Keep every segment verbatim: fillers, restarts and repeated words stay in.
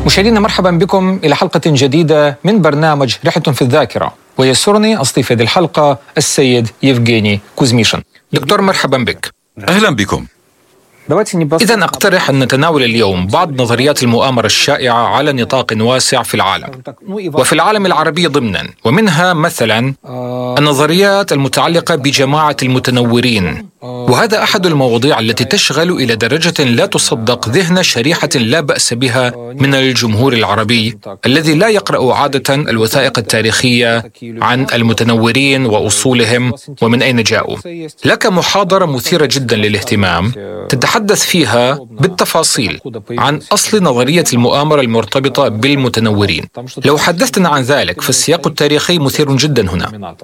مشاهدينا مرحبا بكم إلى حلقة جديدة من برنامج رحلة في الذاكرة، ويسرني أستضيف هذه الحلقة السيد يفغيني كوزميشن. دكتور مرحبا بك. أهلا بكم. إذن أقترح أن نتناول اليوم بعض نظريات المؤامرة الشائعة على نطاق واسع في العالم وفي العالم العربي ضمنا، ومنها مثلا النظريات المتعلقة بجماعة المتنورين، وهذا أحد المواضيع التي تشغل إلى درجة لا تصدق ذهن شريحة لا بأس بها من الجمهور العربي الذي لا يقرأ عادة الوثائق التاريخية عن المتنورين وأصولهم ومن أين جاءوا. لك محاضرة مثيرة جدا للاهتمام تتحدث فيها بالتفاصيل عن أصل نظرية المؤامرة المرتبطة بالمتنورين. لو حدثتنا عن ذلك فالسياق التاريخي مثير جدا هنا.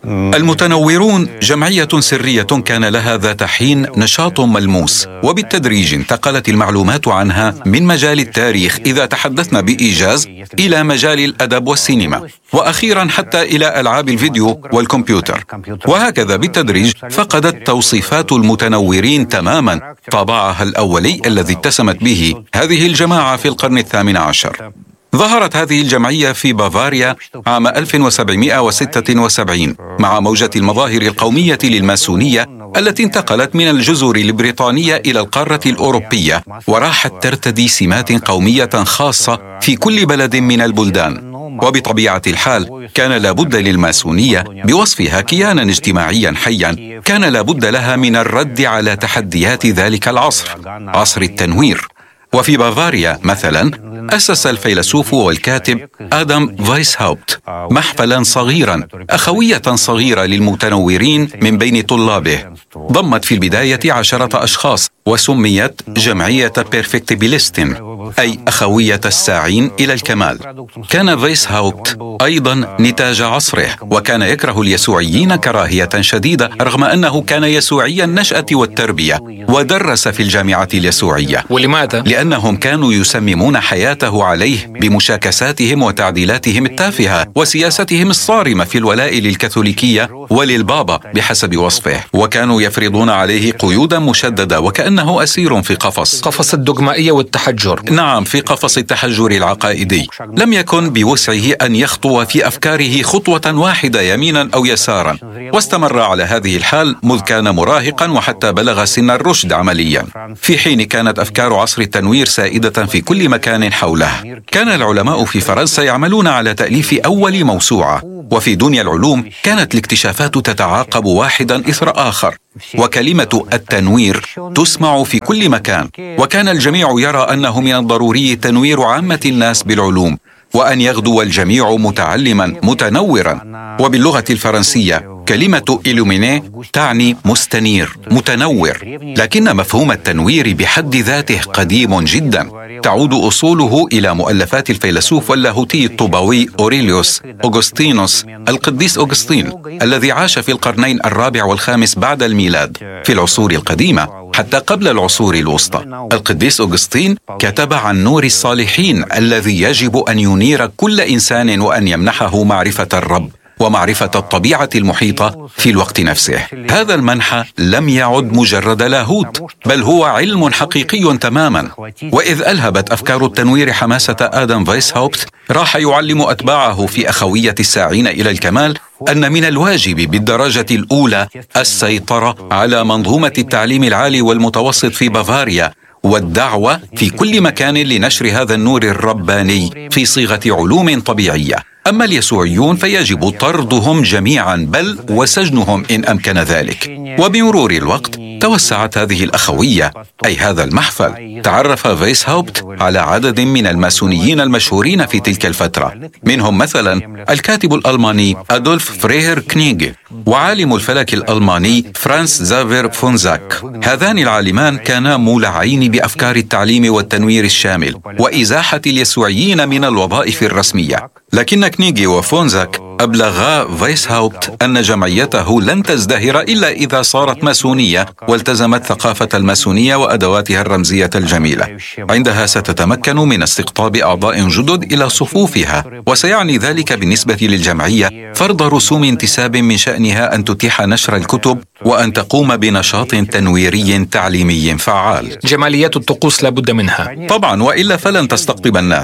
المتنورون جمعية سرية كان لها ذات حين نشاط ملموس، وبالتدريج انتقلت المعلومات عنها من مجال التاريخ إذا تحدثنا بإيجاز إلى مجال الأدب والسينما، وأخيرا حتى إلى ألعاب الفيديو والكمبيوتر، وهكذا بالتدريج فقدت توصيفات المتنورين تماما طابعها الأولي الذي اتسمت به هذه الجماعة في القرن الثامن عشر. ظهرت هذه الجمعية في بافاريا عام ألف وسبعمائة وستة وسبعين مع موجة المظاهر القومية للماسونية التي انتقلت من الجزر البريطانية إلى القارة الأوروبية، وراحت ترتدي سمات قومية خاصة في كل بلد من البلدان. وبطبيعة الحال كان لابد للماسونية بوصفها كيانا اجتماعيا حيا، كان لابد لها من الرد على تحديات ذلك العصر، عصر التنوير. وفي بافاريا مثلا أسس الفيلسوف والكاتب آدم فايسهاوبت محفلا صغيرا، أخوية صغيرة للمتنورين من بين طلابه، ضمت في البداية عشرة أشخاص وسميت جمعية بيرفكتبيليستين، أي أخوية الساعين إلى الكمال. كان فايسهاوبت أيضا نتاج عصره، وكان يكره اليسوعيين كراهية شديدة رغم أنه كان يسوعي النشأة والتربية ودرس في الجامعة اليسوعية. ولماذا؟ لأنهم كانوا يسممون حياته عليه بمشاكساتهم وتعديلاتهم التافهة وسياستهم الصارمة في الولاء للكاثوليكية وللبابا بحسب وصفه، وكانوا يفرضون عليه قيودا مشددة وكأنه أسير في قفص قفص الدogmaية والتحجر. نعم، في قفص التحجر العقائدي. لم يكن بوسعه أن يخطو في أفكاره خطوة واحدة يمينا أو يسارا، واستمر على هذه الحال مذ كان مراهقا وحتى بلغ سن الرشد عمليا، في حين كانت أفكار عصر التنوير سائدة في كل مكان حوله. كان العلماء في فرنسا يعملون على تأليف أول موسوعة، وفي دنيا العلوم كانت الاكتشافات تتعاقب واحدا إثر آخر، وكلمة التنوير تسمع في كل مكان، وكان الجميع يرى أنه من الضروري تنوير عامة الناس بالعلوم، وأن يغدو الجميع متعلما متنورا. وباللغة الفرنسية كلمة إلوميني تعني مستنير متنور، لكن مفهوم التنوير بحد ذاته قديم جدا، تعود أصوله إلى مؤلفات الفيلسوف واللاهوتي الطوباوي أوريليوس أوغسطينوس القديس أوغسطين الذي عاش في القرنين الرابع والخامس بعد الميلاد في العصور القديمة حتى قبل العصور الوسطى. القديس أوغسطين كتب عن نور الصالحين الذي يجب أن ينير كل إنسان وأن يمنحه معرفة الرب ومعرفة الطبيعة المحيطة في الوقت نفسه. هذا المنحى لم يعد مجرد لاهوت، بل هو علم حقيقي تماما. وإذ ألهبت أفكار التنوير حماسة آدم فايسهاوبت، راح يعلم أتباعه في أخوية الساعين إلى الكمال أن من الواجب بالدرجة الأولى السيطرة على منظومة التعليم العالي والمتوسط في بافاريا، والدعوة في كل مكان لنشر هذا النور الرباني في صيغة علوم طبيعية. أما اليسوعيون فيجب طردهم جميعا، بل وسجنهم إن أمكن ذلك. وبمرور الوقت توسعت هذه الأخوية، أي هذا المحفل. تعرف فايسهاوبت على عدد من الماسونيين المشهورين في تلك الفترة، منهم مثلا الكاتب الألماني أدولف فريهر كنيغ وعالم الفلك الألماني فرانس زافير فونزاك. هذان العالمان كانا مولعين بأفكار التعليم والتنوير الشامل وإزاحة اليسوعيين من الوظائف الرسمية. لكن كنيغي وفونزاك أبلغا فايسهاوبت أن جمعيته لن تزدهر إلا إذا صارت ماسونية والتزمت ثقافة الماسونية وأدواتها الرمزية الجميلة. عندها ستتمكن من استقطاب أعضاء جدد إلى صفوفها، وسيعني ذلك بالنسبة للجمعية فرض رسوم انتساب من شأنها أن تتيح نشر الكتب وأن تقوم بنشاط تنويري تعليمي فعال. جماليات الطقوس لابد منها طبعا، وإلا فلن تستقطب الناس.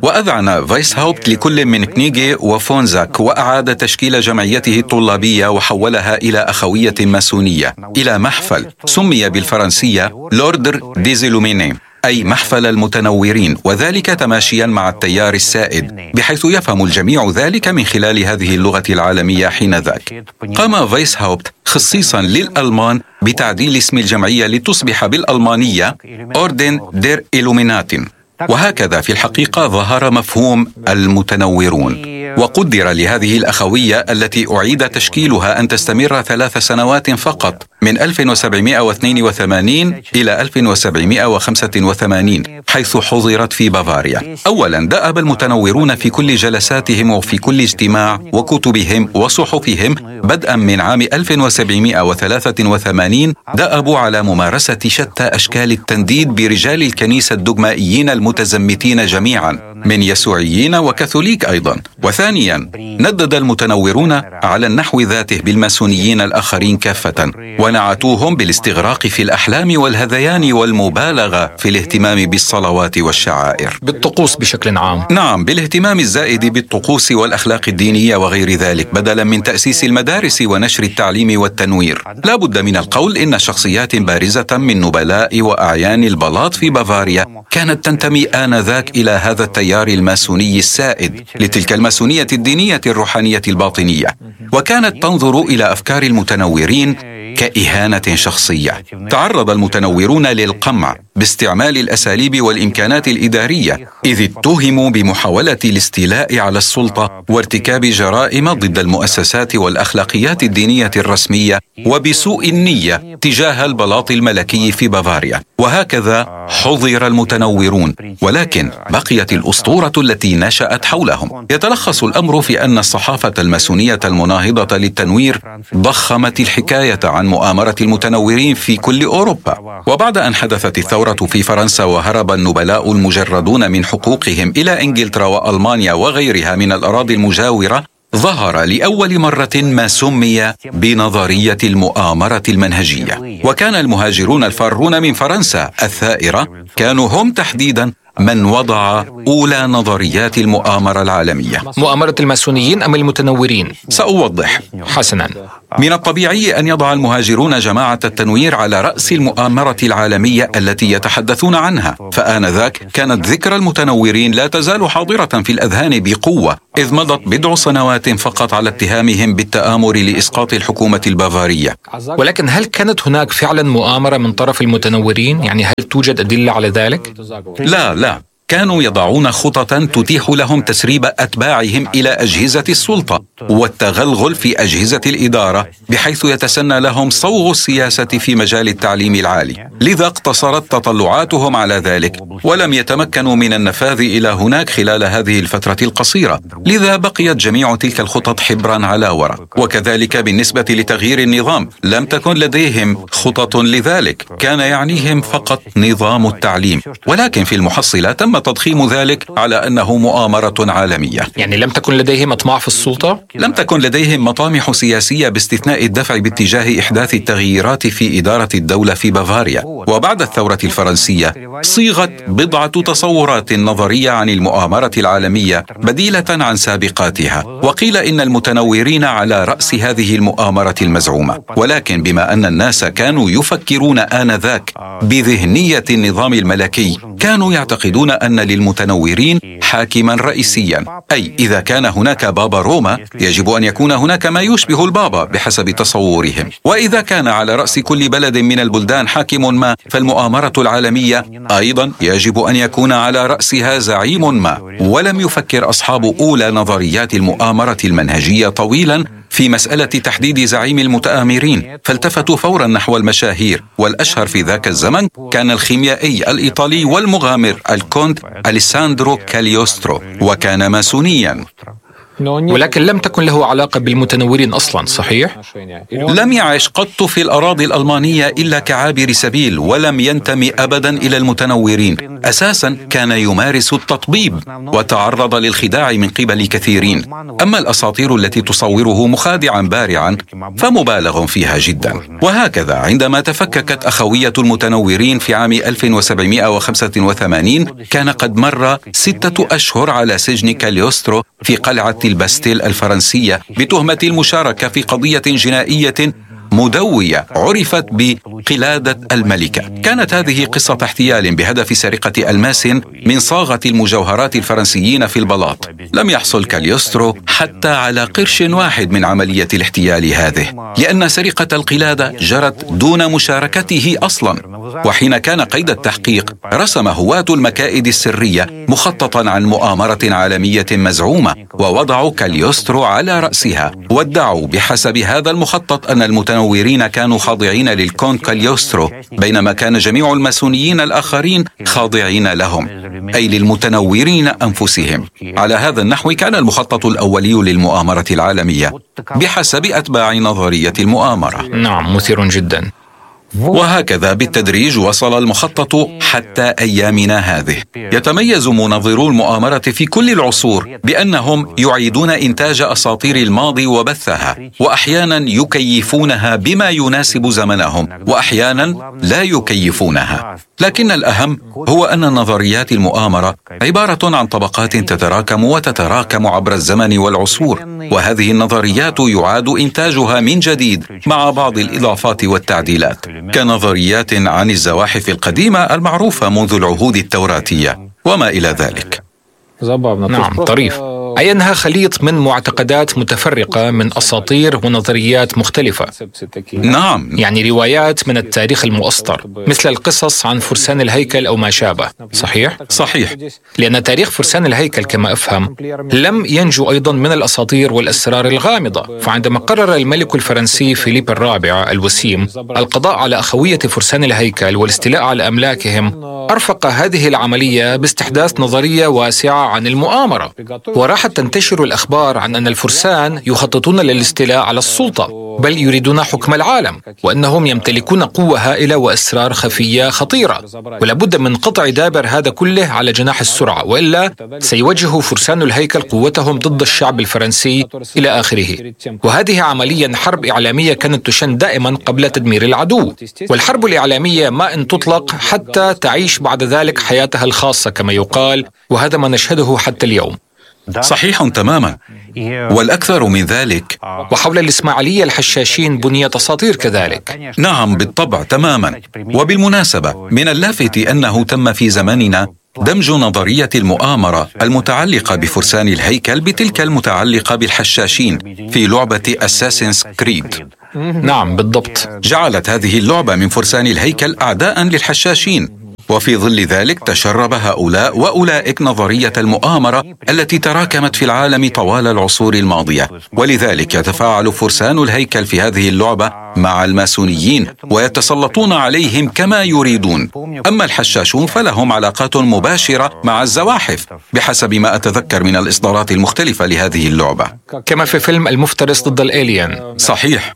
وأذعن فايسهاوبت لكل من كنيغي وفونزاك وأعاد تشكيل جمعيته الطلابية وحولها إلى أخوية ماسونية إلى محفل سمي بالفرنسية لوردر ديزيلوميني، أي محفل المتنورين، وذلك تماشيا مع التيار السائد، بحيث يفهم الجميع ذلك من خلال هذه اللغة العالمية حينذاك. قام فايسهاوبت خصيصا للألمان بتعديل اسم الجمعية لتصبح بالألمانية أوردن دير إلوميناتين، وهكذا في الحقيقة ظهر مفهوم المتنورون. وقدر لهذه الأخوية التي أعيد تشكيلها أن تستمر ثلاث سنوات فقط، من ألف وسبعمائة واثنين وثمانين إلى ألف وسبعمائة وخمسة وثمانين، حيث حضرت في بافاريا. أولا دأب المتنورون في كل جلساتهم وفي كل اجتماع وكتبهم وصحفهم بدءا من عام ألف وسبعمائة وثلاثة وثمانين دأبوا على ممارسة شتى أشكال التنديد برجال الكنيسة الدجمائيين المتزمتين جميعا، من يسوعيين وكاثوليك أيضا. وثانيا ندد المتنورون على النحو ذاته بالماسونيين الآخرين كافة، ونعتوهم بالاستغراق في الأحلام والهذيان والمبالغة في الاهتمام بالصلوات والشعائر، بالطقوس بشكل عام. نعم، بالاهتمام الزائد بالطقوس والأخلاق الدينية وغير ذلك، بدلا من تأسيس المدارس ونشر التعليم والتنوير. لا بد من القول إن شخصيات بارزة من نبلاء وأعيان البلاط في بافاريا كانت تنتمي آنذاك إلى هذا التيار الماسوني السائد، لتلك الماسونية الدينية الروحانية الباطنية، وكانت تنظر إلى أفكار المتنورين كإهانة شخصية. تعرض المتنورون للقمع باستعمال الأساليب والإمكانات الإدارية، إذ اتهموا بمحاولة الاستيلاء على السلطة وارتكاب جرائم ضد المؤسسات والأخلاقيات الدينية الرسمية، وبسوء النية تجاه البلاط الملكي في بافاريا. وهكذا حضر المتنورون، ولكن بقيت الأسطورة التي نشأت حولهم. يتلخص الأمر في أن الصحافة الماسونية المناهضة للتنوير ضخمت الحكاية عن مؤامرة المتنورين في كل أوروبا. وبعد أن حدثت الثورة في فرنسا وهرب النبلاء المجردون من حقوقهم إلى إنجلترا وألمانيا وغيرها من الأراضي المجاورة، ظهر لأول مرة ما سمي بنظرية المؤامرة المنهجية. وكان المهاجرون الفارون من فرنسا الثائرة كانوا هم تحديدا من وضع أولى نظريات المؤامرة العالمية. مؤامرة الماسونيين أم المتنورين؟ سأوضح. حسنا، من الطبيعي أن يضع المهاجرون جماعة التنوير على رأس المؤامرة العالمية التي يتحدثون عنها، فآنذاك كانت ذكرى المتنورين لا تزال حاضرة في الأذهان بقوة، إذ مضت بضع سنوات فقط على اتهامهم بالتآمر لإسقاط الحكومة البافارية. ولكن هل كانت هناك فعلا مؤامرة من طرف المتنورين؟ يعني هل توجد أدلة على ذلك؟ لا لا كانوا يضعون خططا تتيح لهم تسريب أتباعهم إلى أجهزة السلطة والتغلغل في أجهزة الإدارة، بحيث يتسنى لهم صوغ السياسة في مجال التعليم العالي. لذا اقتصرت تطلعاتهم على ذلك، ولم يتمكنوا من النفاذ إلى هناك خلال هذه الفترة القصيرة. لذا بقيت جميع تلك الخطط حبرا على ورق. وكذلك بالنسبة لتغيير النظام، لم تكن لديهم خطط لذلك، كان يعنيهم فقط نظام التعليم. ولكن في المحصلة تم تضخيم ذلك على أنه مؤامرة عالمية. يعني لم تكن لديهم أطماع في السلطة؟ لم تكن لديهم مطامح سياسية باستثناء الدفع باتجاه إحداث التغييرات في إدارة الدولة في بافاريا. وبعد الثورة الفرنسية صيغت بضعة تصورات نظرية عن المؤامرة العالمية بديلة عن سابقاتها، وقيل إن المتنورين على رأس هذه المؤامرة المزعومة. ولكن بما أن الناس كانوا يفكرون آنذاك بذهنية النظام الملكي، كانوا يعتقدون أن للمتنورين حاكما رئيسيا، أي إذا كان هناك بابا روما يجب أن يكون هناك ما يشبه البابا بحسب تصورهم. وإذا كان على رأس كل بلد من البلدان حاكم ما، فالمؤامرة العالمية أيضا يجب أن يكون على رأسها زعيم ما. ولم يفكر أصحاب أولى نظريات المؤامرة المنهجية طويلا في مسألة تحديد زعيم المتآمرين، فالتفتوا فورا نحو المشاهير، والأشهر في ذاك الزمن كان الخيميائي الإيطالي والمغامر الكونت أليساندرو كاليوسترو، وكان ماسونيا. ولكن لم تكن له علاقة بالمتنورين أصلا، صحيح؟ لم يعش قط في الأراضي الألمانية إلا كعابر سبيل، ولم ينتمي أبدا إلى المتنورين. أساسا كان يمارس التطبيب وتعرض للخداع من قبل كثيرين. أما الأساطير التي تصوره مخادعا بارعا فمبالغ فيها جدا. وهكذا عندما تفككت أخوية المتنورين في عام ألف وسبعمائة وخمسة وثمانين كان قد مر ستة أشهر على سجن كاليوسترو في قلعة الباستيل الفرنسية بتهمة المشاركة في قضية جنائية مدوية عرفت بقلادة الملكة. كانت هذه قصة احتيال بهدف سرقة ألماس من صاغة المجوهرات الفرنسيين في البلاط. لم يحصل كاليوسترو حتى على قرش واحد من عملية الاحتيال هذه، لأن سرقة القلادة جرت دون مشاركته أصلا. وحين كان قيد التحقيق رسم هواة المكائد السرية مخططا عن مؤامرة عالمية مزعومة، ووضعوا كاليوسترو على رأسها، وادعوا بحسب هذا المخطط أن المتنورين كانوا خاضعين للكونت كاليوسترو، بينما كان جميع الماسونيين الآخرين خاضعين لهم، أي للمتنورين أنفسهم. على هذا النحو كان المخطط الأولي للمؤامرة العالمية بحسب أتباع نظرية المؤامرة. نعم، مثير جدا. وهكذا بالتدريج وصل المخطط حتى أيامنا هذه. يتميز منظرو المؤامرة في كل العصور بأنهم يعيدون إنتاج أساطير الماضي وبثها، وأحيانا يكيفونها بما يناسب زمنهم، وأحيانا لا يكيفونها. لكن الأهم هو أن نظريات المؤامرة عبارة عن طبقات تتراكم وتتراكم عبر الزمن والعصور، وهذه النظريات يعاد إنتاجها من جديد مع بعض الإضافات والتعديلات، كنظريات عن الزواحف القديمة المعروفة منذ العهود التوراتية وما إلى ذلك. نعم، طريف. أي أنها خليط من معتقدات متفرقة من أساطير ونظريات مختلفة. نعم، يعني روايات من التاريخ المؤسطر، مثل القصص عن فرسان الهيكل أو ما شابه، صحيح؟ صحيح. لأن تاريخ فرسان الهيكل كما أفهم لم ينجو أيضا من الأساطير والأسرار الغامضة. فعندما قرر الملك الفرنسي فيليب الرابع الوسيم القضاء على أخوية فرسان الهيكل والاستيلاء على أملاكهم، أرفق هذه العملية باستحداث نظرية واسعة عن المؤامرة، وراحت تنتشر الأخبار عن أن الفرسان يخططون للاستيلاء على السلطة، بل يريدون حكم العالم، وأنهم يمتلكون قوة هائلة وأسرار خفية خطيرة، ولابد من قطع دابر هذا كله على جناح السرعة، وإلا سيوجه فرسان الهيكل قوتهم ضد الشعب الفرنسي إلى آخره. وهذه عمليا حرب إعلامية كانت تشن دائما قبل تدمير العدو، والحرب الإعلامية ما إن تطلق حتى تعيش بعد ذلك حياتها الخاصة كما يقال، وهذا ما نشهده حتى اليوم. صحيح تماما، والأكثر من ذلك. وحول الإسماعيلية الحشاشين بنيت أساطير كذلك. نعم بالطبع تماما. وبالمناسبة من اللافت أنه تم في زماننا دمج نظرية المؤامرة المتعلقة بفرسان الهيكل بتلك المتعلقة بالحشاشين في لعبة أساسينز كريد. نعم بالضبط. جعلت هذه اللعبة من فرسان الهيكل أعداء للحشاشين، وفي ظل ذلك تشرب هؤلاء وأولئك نظرية المؤامرة التي تراكمت في العالم طوال العصور الماضية، ولذلك يتفاعل فرسان الهيكل في هذه اللعبة مع الماسونيين ويتسلطون عليهم كما يريدون. أما الحشاشون فلهم علاقات مباشرة مع الزواحف بحسب ما أتذكر من الإصدارات المختلفة لهذه اللعبة، كما في فيلم المفترس ضد الإيليان. صحيح.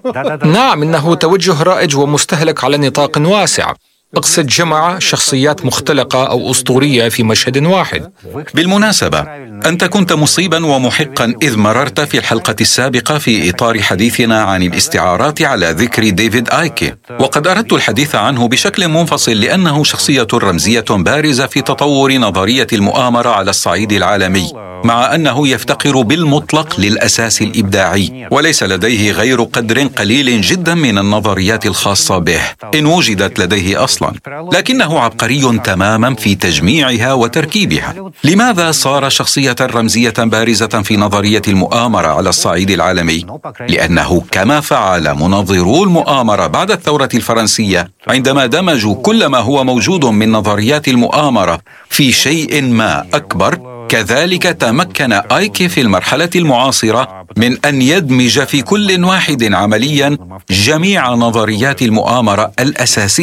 نعم، إنه توجه رائج ومستهلك على نطاق واسع، أقصد جمع شخصيات مختلقة أو أسطورية في مشهد واحد. بالمناسبة أنت كنت مصيبا ومحقا إذ مررت في الحلقة السابقة في إطار حديثنا عن الاستعارات على ذكر ديفيد آيكي، وقد أردت الحديث عنه بشكل منفصل لأنه شخصية رمزية بارزة في تطور نظرية المؤامرة على الصعيد العالمي، مع أنه يفتقر بالمطلق للأساس الإبداعي وليس لديه غير قدر قليل جدا من النظريات الخاصة به إن وجدت لديه أصلا، لكنه عبقري تماما في تجميعها وتركيبها. لماذا صار شخصية رمزية بارزة في نظرية المؤامرة على الصعيد العالمي؟ لأنه كما فعل منظرو المؤامرة بعد الثورة الفرنسية عندما دمجوا كل ما هو موجود من نظريات المؤامرة في شيء ما أكبر، كذلك تمكن آيكي في المرحلة المعاصرة من أن يدمج في كل واحد عمليا جميع نظريات المؤامرة الأساسية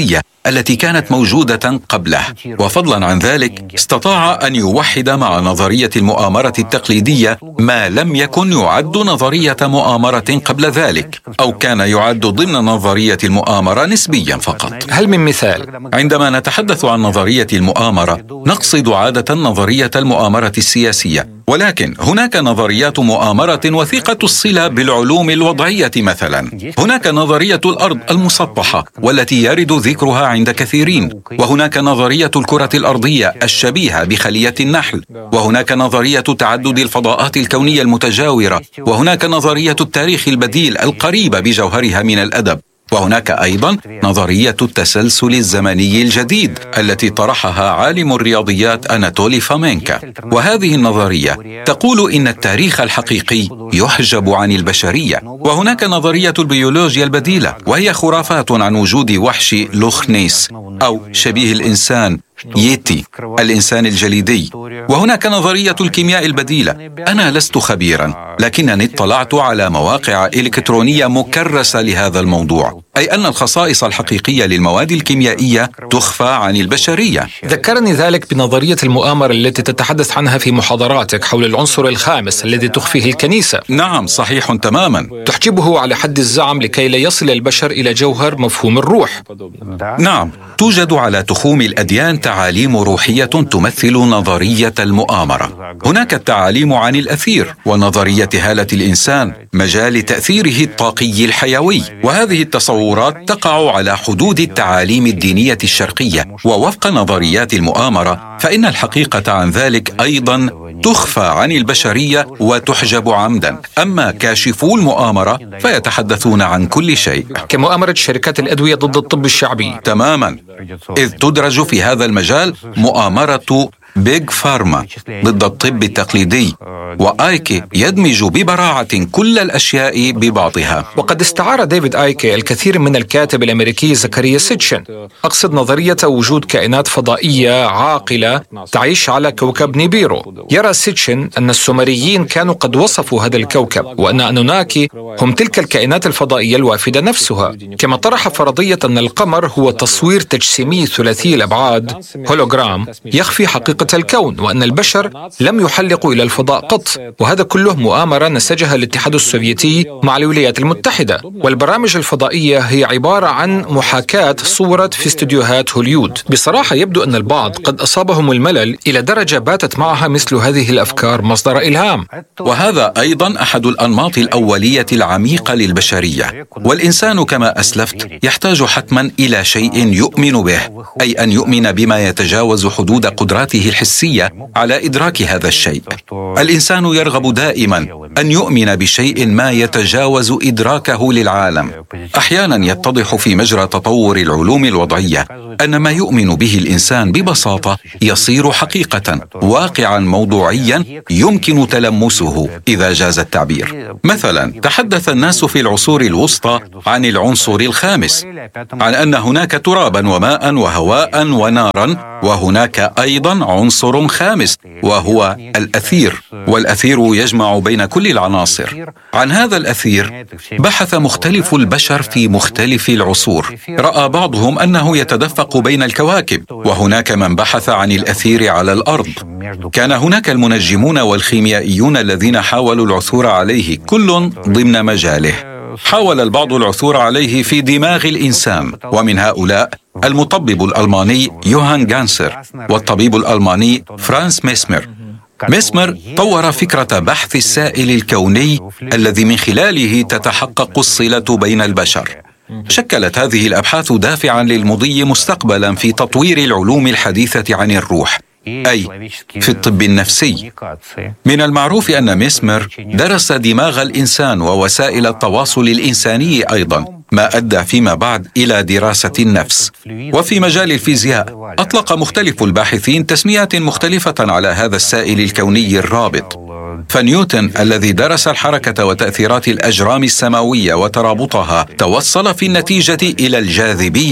التي كانت موجودة قبله. وفضلا عن ذلك استطاع أن يوحد مع نظرية المؤامرة التقليدية ما لم يكن يعد نظرية مؤامرة قبل ذلك، أو كان يعد ضمن نظرية المؤامرة نسبيا فقط. هل من مثال؟ عندما نتحدث عن نظرية المؤامرة نقصد عادة نظرية المؤامرة السياسية، ولكن هناك نظريات مؤامرة وثيقة الصلة بالعلوم الوضعية. مثلا هناك نظرية الأرض المسطحة والتي يرد ذكرها عند كثيرين، وهناك نظرية الكرة الأرضية الشبيهة بخلية النحل، وهناك نظرية تعدد الفضاءات الكونية المتجاورة، وهناك نظرية التاريخ البديل القريبة بجوهرها من الأدب، وهناك أيضا نظرية التسلسل الزمني الجديد التي طرحها عالم الرياضيات أناتولي فومينكا. وهذه النظرية تقول إن التاريخ الحقيقي يحجب عن البشرية. وهناك نظرية البيولوجيا البديلة، وهي خرافات عن وجود وحش لوخ نيس أو شبيه الإنسان ييتي الإنسان الجليدي. وهناك نظرية الكيمياء البديلة. أنا لست خبيرا، لكنني اطلعت على مواقع إلكترونية مكرسة لهذا الموضوع، أي أن الخصائص الحقيقية للمواد الكيميائية تخفى عن البشرية. ذكرني ذلك بنظرية المؤامرة التي تتحدث عنها في محاضراتك حول العنصر الخامس الذي تخفيه الكنيسة. نعم، صحيح تماما. تحجبه على حد الزعم لكي لا يصل البشر إلى جوهر مفهوم الروح. نعم، توجد على تخوم الأديان تعاليم روحية تمثل نظرية المؤامرة. هناك التعاليم عن الأثير ونظرية هالة الإنسان، مجال تأثيره الطاقي الحيوي، وهذه التصورات تقع على حدود التعاليم الدينية الشرقية. ووفق نظريات المؤامرة فإن الحقيقة عن ذلك أيضا تخفى عن البشرية وتحجب عمدا. أما كاشفو المؤامرة فيتحدثون عن كل شيء، كمؤامرة شركات الأدوية ضد الطب الشعبي تماما، إذ تدرج في هذا المجال مؤامرة بيج فارما ضد الطب التقليدي، وآيكي يدمج ببراعة كل الأشياء ببعضها. وقد استعار ديفيد آيكي الكثير من الكاتب الأمريكي زكريا سيتشن، أقصد نظرية وجود كائنات فضائية عاقلة تعيش على كوكب نيبيرو. يرى سيتشن أن السومريين كانوا قد وصفوا هذا الكوكب، وأن أنوناكي هم تلك الكائنات الفضائية الوافدة نفسها. كما طرح فرضية أن القمر هو تصوير تجسيمي ثلاثي الأبعاد هولوغرام يخفي حقيقة الكون، وأن البشر لم يحلقوا إلى الفضاء قط. وهذا كله مؤامرة نسجها الاتحاد السوفيتي مع الولايات المتحدة. والبرامج الفضائية هي عبارة عن محاكاة صورة في استديوهات هوليود. بصراحة يبدو أن البعض قد أصابهم الملل إلى درجة باتت معها مثل هذه الأفكار مصدر إلهام. وهذا أيضا أحد الأنماط الأولية العميقة للبشرية. والإنسان كما أسلفت يحتاج حتما إلى شيء يؤمن به، أي أن يؤمن بما يتجاوز حدود قدراته الحسية على إدراك هذا الشيء. الإنسان يرغب دائما أن يؤمن بشيء ما يتجاوز إدراكه للعالم. أحيانا يتضح في مجرى تطور العلوم الوضعية أن ما يؤمن به الإنسان ببساطة يصير حقيقة، واقعا موضوعيا يمكن تلمسه إذا جاز التعبير. مثلا تحدث الناس في العصور الوسطى عن العنصر الخامس، عن أن هناك ترابا وماء وهواء ونارا، وهناك أيضا عنصر خامس وهو الأثير، والأثير يجمع بين كل العناصر. عن هذا الأثير بحث مختلف البشر في مختلف العصور. رأى بعضهم أنه يتدفق بين الكواكب، وهناك من بحث عن الأثير على الأرض. كان هناك المنجمون والخيميائيون الذين حاولوا العثور عليه، كل ضمن مجاله. حاول البعض العثور عليه في دماغ الإنسان، ومن هؤلاء المطبب الألماني يوهان جانسر والطبيب الألماني فرانس ميسمر. ميسمر طور فكرة بحث السائل الكوني الذي من خلاله تتحقق الصلة بين البشر. شكلت هذه الأبحاث دافعا للمضي مستقبلا في تطوير العلوم الحديثة عن الروح، أي في الطب النفسي. من المعروف أن ميسمر درس دماغ الإنسان ووسائل التواصل الإنساني أيضا، ما أدى فيما بعد إلى دراسة النفس. وفي مجال الفيزياء أطلق مختلف الباحثين تسميات مختلفة على هذا السائل الكوني الرابط. فنيوتن الذي درس الحركة وتأثيرات الأجرام السماوية وترابطها توصل في النتيجة إلى الجاذبية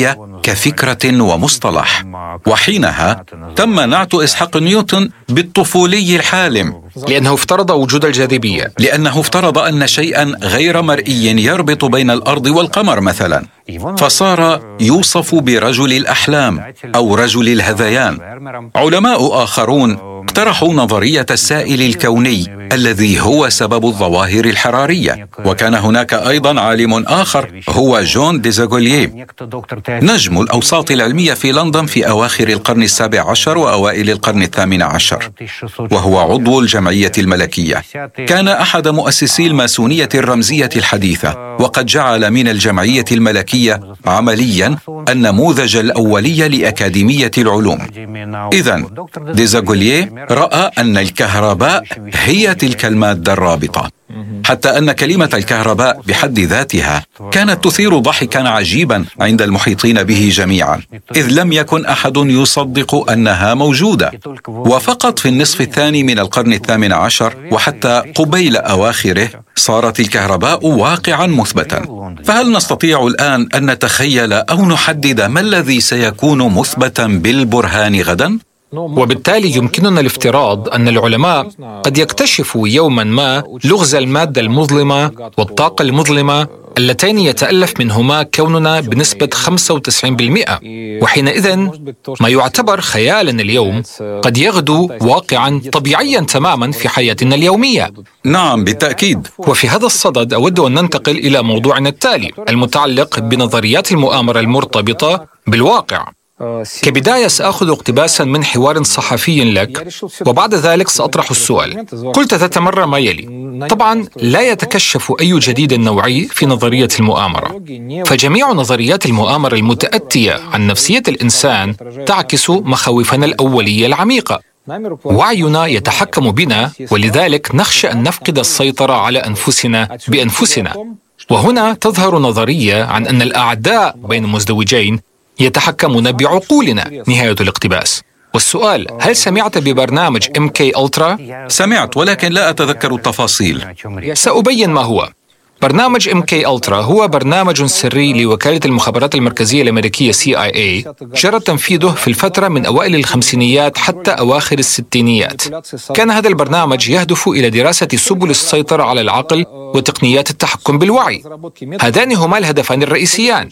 كفكرة ومصطلح، وحينها تم نعت إسحاق نيوتن بالطفولي الحالم، لأنه افترض وجود الجاذبية لأنه افترض أن شيئا غير مرئي يربط بين الأرض والقمر مثلا، فصار يوصف برجل الأحلام أو رجل الهذيان. علماء آخرون اقترحوا نظرية السائل الكوني الذي هو سبب الظواهر الحرارية، وكان هناك أيضا عالم آخر هو جون ديزاغوليه، نجم الأوساط العلمية في لندن في أواخر القرن السابع عشر وأوائل القرن الثامن عشر، وهو عضو الجمعية الملكية. كان أحد مؤسسي الماسونية الرمزية الحديثة، وقد جعل من الجمعية الملكية عمليا النموذج الأولي لأكاديمية العلوم. إذن ديزاغوليه رأى أن الكهرباء هي تلك المادة الرابطة، حتى أن كلمة الكهرباء بحد ذاتها كانت تثير ضحكا عجيبا عند المحيطين به جميعا، إذ لم يكن أحد يصدق أنها موجودة. وفقط في النصف الثاني من القرن الثامن عشر وحتى قبيل أواخره صارت الكهرباء واقعا مثبتا. فهل نستطيع الآن أن نتخيل أو نحدد ما الذي سيكون مثبتا بالبرهان غدا؟ وبالتالي يمكننا الافتراض أن العلماء قد يكتشفوا يوما ما لغز المادة المظلمة والطاقة المظلمة اللتين يتألف منهما كوننا بنسبة خمسة وتسعين بالمئة، وحينئذ ما يعتبر خيالا اليوم قد يغدو واقعا طبيعيا تماما في حياتنا اليومية. نعم بالتأكيد. وفي هذا الصدد أود أن ننتقل إلى موضوعنا التالي المتعلق بنظريات المؤامرة المرتبطة بالواقع. كبداية سأخذ اقتباسا من حوار صحفي لك، وبعد ذلك سأطرح السؤال. قلت ذات مرة ما يلي: طبعا لا يتكشف أي جديد نوعي في نظرية المؤامرة، فجميع نظريات المؤامرة المتأتية عن نفسية الإنسان تعكس مخاوفنا الأولية العميقة. وعينا يتحكم بنا، ولذلك نخشى أن نفقد السيطرة على أنفسنا بأنفسنا. وهنا تظهر نظرية عن أن الأعداء بين مزدوجين يتحكمون بعقولنا. نهاية الاقتباس. والسؤال: هل سمعت ببرنامج إم كي ألترا؟ سمعت، ولكن لا أتذكر التفاصيل. سأبين ما هو. برنامج إم كي ألترا هو برنامج سري لوكالة المخابرات المركزية الأمريكية سي آي إيه، جرى تنفيذه في الفترة من أوائل الخمسينيات حتى أواخر الستينيات. كان هذا البرنامج يهدف إلى دراسة سبل السيطرة على العقل وتقنيات التحكم بالوعي. هذان هما الهدفان الرئيسيان.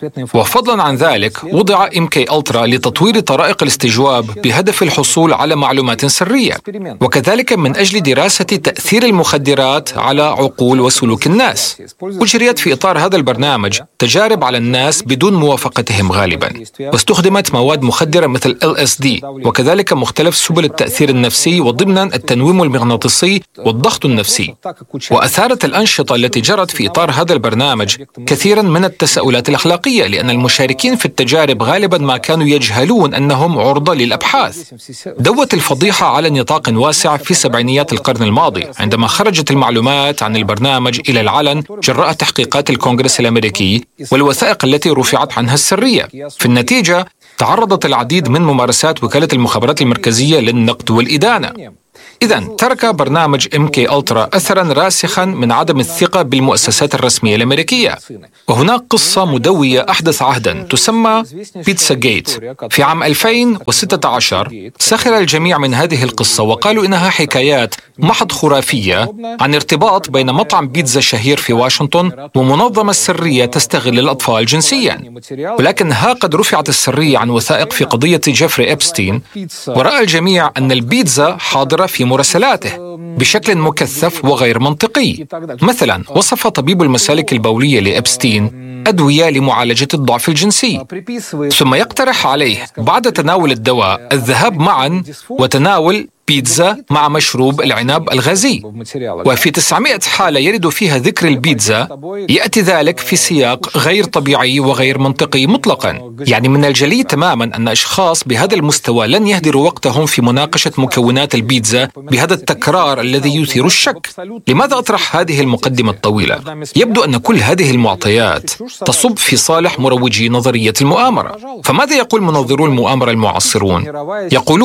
وفضلا عن ذلك وضع إم كي ألترا لتطوير طرائق الاستجواب بهدف الحصول على معلومات سرية، وكذلك من أجل دراسة تأثير المخدرات على عقول وسلوك الناس. أجريت في إطار هذا البرنامج تجارب على الناس بدون موافقتهم غالبا، واستخدمت مواد مخدرة مثل إل إس دي، وكذلك مختلف سبل التأثير النفسي وضمنا التنويم المغناطيسي والضغط النفسي. وأثارت الأنشطة التي جرت في إطار هذا البرنامج كثيرا من التساؤلات الأخلاقية، لأن المشاركين في التجارب غالبا ما كانوا يجهلون أنهم عرضة للأبحاث. دوت الفضيحة على نطاق واسع في سبعينيات القرن الماضي عندما خرجت المعلومات عن البرنامج إلى العلن جراء تحقيقات الكونغرس الأمريكي والوثائق التي رفعت عنها السرية. في النتيجة تعرضت العديد من ممارسات وكالة المخابرات المركزية للنقد والإدانة. إذن ترك برنامج إم كي ألترا أثرا راسخا من عدم الثقة بالمؤسسات الرسمية الأمريكية. وهناك قصة مدوية أحدث عهدا تسمى بيتزا جيت. في عام ألفين وستة عشر سخر الجميع من هذه القصة وقالوا إنها حكايات محض خرافية عن ارتباط بين مطعم بيتزا شهير في واشنطن ومنظمة سرية تستغل الأطفال جنسيا. ولكن ها قد رفعت السرية عن وثائق في قضية جيفري إبستين، ورأى الجميع أن البيتزا حاضرة في مراسلاته بشكل مكثف وغير منطقي. مثلا وصف طبيب المسالك البولية لإبستين أدوية لمعالجة الضعف الجنسي، ثم يقترح عليه بعد تناول الدواء الذهاب معا وتناول بيتزا مع مشروب العناب الغازي. وفي تسعمائة حالة يرد فيها ذكر البيتزا، يأتي ذلك في سياق غير طبيعي وغير منطقي مطلقا. يعني من الجلي تماما أن أشخاص بهذا المستوى لن يهدروا وقتهم في مناقشة مكونات البيتزا بهذا التكرار الذي يثير الشك. لماذا أطرح هذه المقدمة الطويلة؟ يبدو أن كل هذه المعطيات تصب في صالح مروجي نظرية المؤامرة. فماذا يقول منظرو المؤامرة المعاصرون؟ يقولون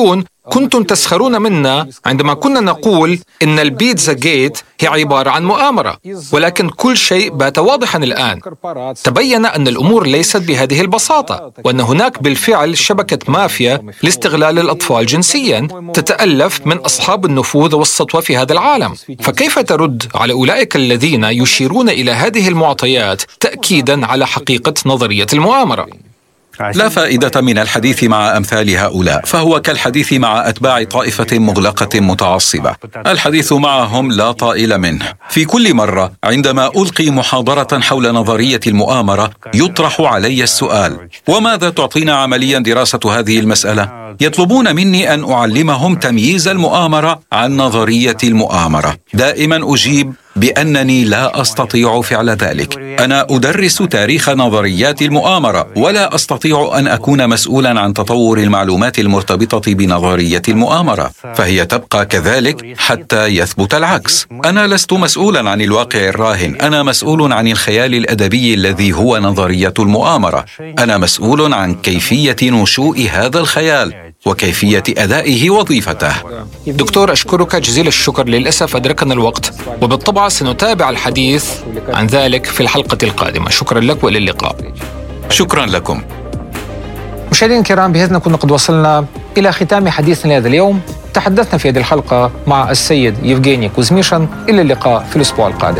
كنتم تسخرون منا عندما كنا نقول إن البيتزا جيت هي عبارة عن مؤامرة، ولكن كل شيء بات واضحا الآن. تبين أن الأمور ليست بهذه البساطة، وأن هناك بالفعل شبكة مافيا لاستغلال الأطفال جنسيا تتألف من أصحاب النفوذ والسطوة في هذا العالم. فكيف ترد على أولئك الذين يشيرون إلى هذه المعطيات تأكيدا على حقيقة نظرية المؤامرة؟ لا فائدة من الحديث مع أمثال هؤلاء، فهو كالحديث مع أتباع طائفة مغلقة متعصبة. الحديث معهم لا طائل منه. في كل مرة عندما ألقي محاضرة حول نظرية المؤامرة يطرح علي السؤال: وماذا تعطينا عمليا دراسة هذه المسألة؟ يطلبون مني أن أعلمهم تمييز المؤامرة عن نظرية المؤامرة. دائما أجيب بأنني لا أستطيع فعل ذلك. أنا أدرس تاريخ نظريات المؤامرة، ولا أستطيع أن أكون مسؤولا عن تطور المعلومات المرتبطة بنظرية المؤامرة، فهي تبقى كذلك حتى يثبت العكس. أنا لست مسؤولا عن الواقع الراهن، أنا مسؤول عن الخيال الأدبي الذي هو نظرية المؤامرة. أنا مسؤول عن كيفية نشوء هذا الخيال وكيفية أدائه وظيفته. دكتور، أشكرك جزيل الشكر. للأسف أدركنا الوقت، وبالطبع سنتابع الحديث عن ذلك في الحلقة القادمة. شكرا لك وإلى اللقاء. شكرا لكم. مشاهدينا الكرام، بهذا نكون قد وصلنا إلى ختام حديثنا لهذا اليوم. تحدثنا في هذه الحلقة مع السيد يفغيني كوزميشن. إلى اللقاء في الأسبوع القادم.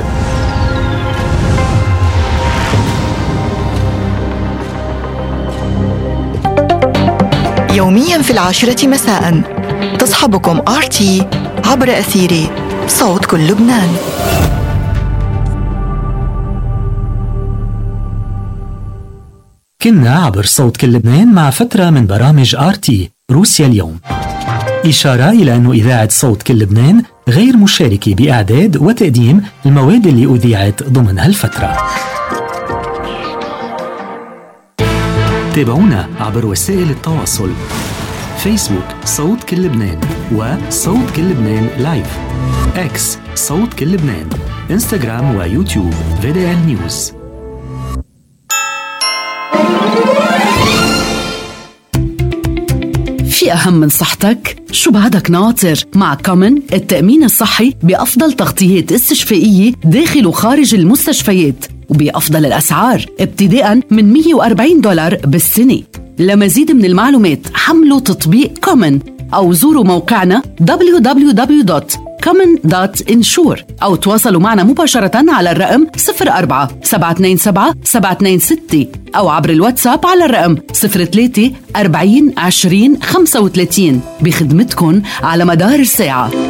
يوميا في العاشرة مساء تصحبكم آر تي عبر أثير صوت كل لبنان. كنا عبر صوت كل لبنان مع فترة من برامج آر تي روسيا اليوم. إشارة إلى أن إذاعة صوت كل لبنان غير مشاركة بإعداد وتقديم المواد اللي أذيعت ضمن هالفترة. تابعونا عبر وسائل التواصل: فيسبوك صوت كل لبنان، وصوت كل لبنان لايف، اكس صوت كل لبنان، انستغرام ويوتيوب في دي إل نيوز. في أهم من صحتك؟ شو بعدك ناطر؟ مع كومن التأمين الصحي بأفضل تغطيات استشفائية داخل وخارج المستشفيات، وبأفضل الأسعار ابتداءً من مية وأربعين دولار بالسنة. لمزيد من المعلومات حملوا تطبيق كومن أو زوروا موقعنا دبليو دبليو دبليو دوت كومن دوت انشور أو تواصلوا معنا مباشرة على الرقم صفر أربعة سبعة اثنين سبعة سبعة اثنين ستة أو عبر الواتساب على الرقم صفر ثلاثة أربعين عشرين خمسة وثلاثين. بخدمتكم على مدار الساعة.